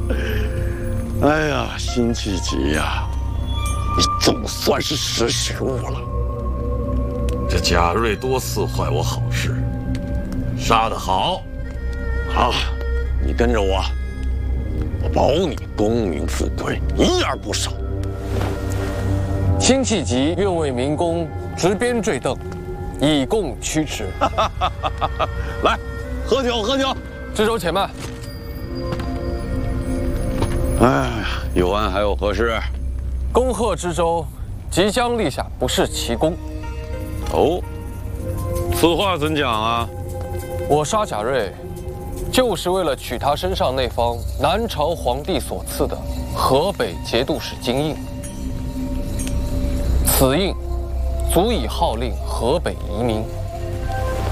哎呀，辛弃疾呀，你总算是识时务了。这贾瑞多次坏我好事，杀得好！好，你跟着我，我保你功名富贵一样不少。 辛弃疾愿为明公执鞭坠镫，以供驱驰。 来，喝酒喝酒。 知州且慢。 哎，有案还有何事？ 恭贺知州即将立下不世奇功。 哦，此话怎讲啊？ 我杀贾瑞，就是为了取他身上那方南朝皇帝所赐的河北节度使金印。此印足以号令河北移民。